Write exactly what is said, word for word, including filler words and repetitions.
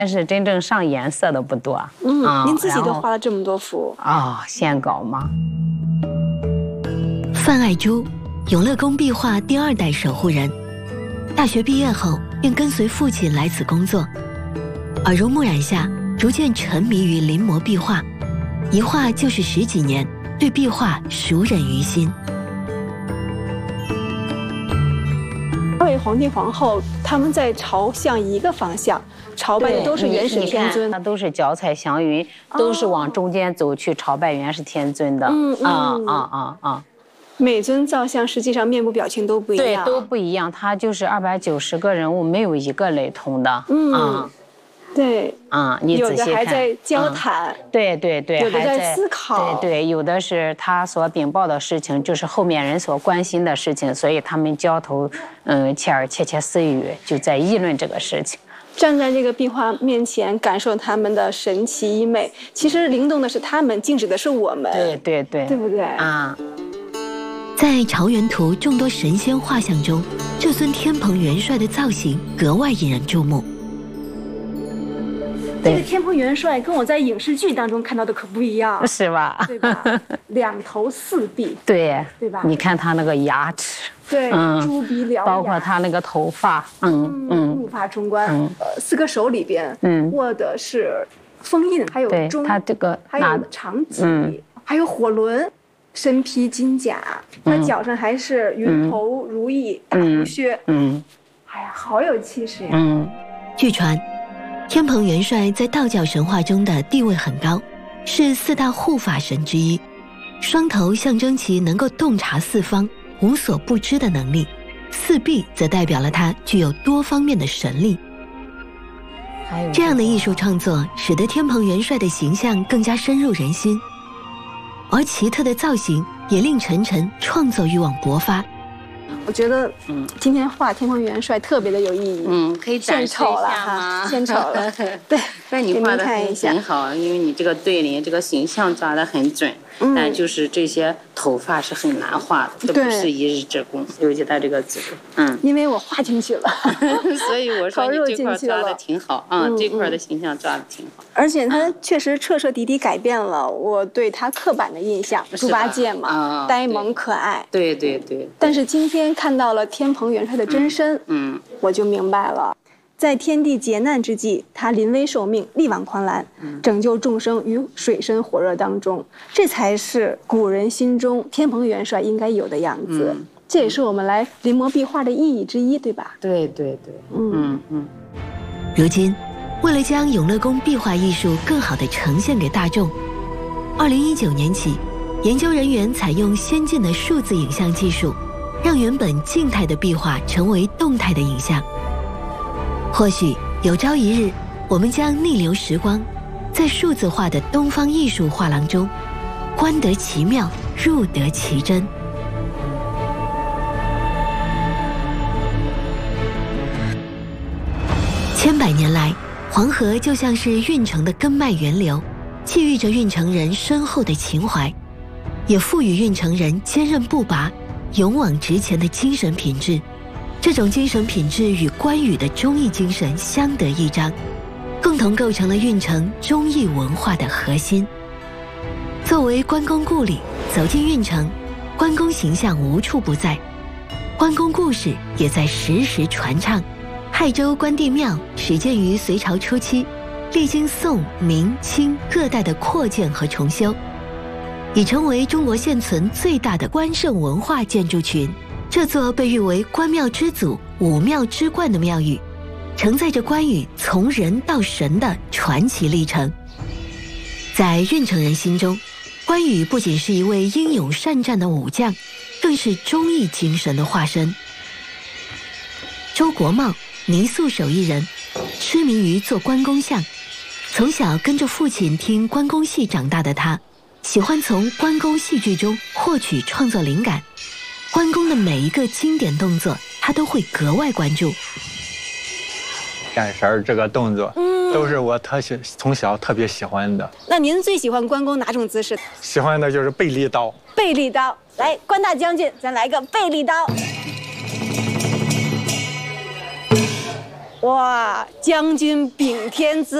但是真正上颜色的不多。 嗯，啊、您自己都画了这么多幅啊、哦，线稿吗？ 范爱珠，永乐宫壁画第二代守护人。大学毕业后，便跟随父亲来此工作，耳濡目染下，逐渐沉迷于临摹壁画，一画就是十几年，对壁画熟稔于心。 二位皇帝皇后他们在朝向一个方向，朝拜的都是元始天尊， 它都是脚踩祥云，都是往中间走去朝拜元始天尊的。 嗯嗯啊啊啊啊！ 每尊造像实际上面部表情都不一样， 对，都不一样。它就是二百九十个人物，没有一个雷同的。 嗯， 啊、 对， 啊、嗯，你仔细看， 有的还在交谈， 嗯、对对对， 有的还在思考， 对对，有的是他所禀报的事情，就是后面人所关心的事情，所以他们交头嗯切耳窃窃私语，就在议论这个事情。 站在这个壁画面前，感受他们的神奇医美，其实灵动的是他们，静止的是我们。 对对对， 对不对？ 啊。 在朝元图众多神仙画像中，这尊天蓬元帅的造型格外引人注目。 这个天蓬元帅跟我在影视剧当中看到的可不一样， 是吧？ 对吧？两头四臂， 对对吧？ 你看他那个牙齿， 对，嗯、猪鼻獠牙， 包括他那个头发，嗯嗯， 怒发冲冠。 嗯、 呃，四个手里边， 嗯， 握的是封印，还有钟， 他这个还有长戟， 嗯、 还有火轮。身披金甲，他脚上还是云头如意大红靴，嗯，嗯哎呀，好有气势呀！ 嗯，据传，天蓬元帅在道教神话中的地位很高，是四大护法神之一。双头象征其能够洞察四方、无所不知的能力，四臂则代表了他具有多方面的神力。这样的艺术创作，使得天蓬元帅的形象更加深入人心。而奇特的造型也令晨晨创作欲望勃发。 我觉得，嗯，今天画天蓬元帅特别的有意义。 嗯，可以展示一下吗？献丑了，对， 那你画的很很好，因为你这个对联这个形象抓得很准。嗯、但就是这些头发是很难画的，这不是一日之功，尤其他这个字，嗯， 因为我画进去了， 所以我说你这块抓的挺好啊、嗯，这块的形象抓的挺好。 而且他确实彻彻底底改变了我对他刻板的印象，猪八戒嘛，啊、呆萌可爱， 对对 对, 对。 但是今天看到了天蓬元帅的真身，嗯，嗯我就明白了。在天地劫难之际，他临危受命，力挽狂澜，拯救众生于水深火热当中，这才是古人心中天蓬元帅应该有的样子。嗯、这也是我们来临摹壁画的意义之一，对吧？ 对对对，嗯嗯。 如今，为了将永乐宫壁画艺术更好地呈现给大众，二零一九年起，研究人员采用先进的数字影像技术，让原本静态的壁画成为动态的影像。或许有朝一日，我们将逆流时光，在数字化的东方艺术画廊中，观得其妙，入得其真。千百年来，黄河就像是运城的根脉源流，寄寓着运城人深厚的情怀，也赋予运城人坚韧不拔、勇往直前的精神品质。这种精神品质与关羽的忠义精神相得益彰，共同构成了运城忠义文化的核心。作为关公故里，走进运城，关公形象无处不在，关公故事也在时时传唱。亥州关帝庙始建于隋朝初期，历经宋、明、清各代的扩建和重修，已成为中国现存最大的关圣文化建筑群。这座被誉为关庙之祖、武庙之冠的庙宇，承载着关羽从人到神的传奇历程。在运城人心中，关羽不仅是一位英勇善战的武将，更是忠义精神的化身。周国茂，泥塑手艺人，痴迷于做关公像，从小跟着父亲听关公戏长大的他，喜欢从关公戏剧中获取创作灵感。关公的每一个经典动作，他都会格外关注。 眼神这个动作，嗯，都是我特喜从小特别喜欢的。 那您最喜欢关公哪种姿势？ 喜欢的就是背力刀。 背力刀，来，关大将军，咱来个背力刀。 哇，将军秉天子。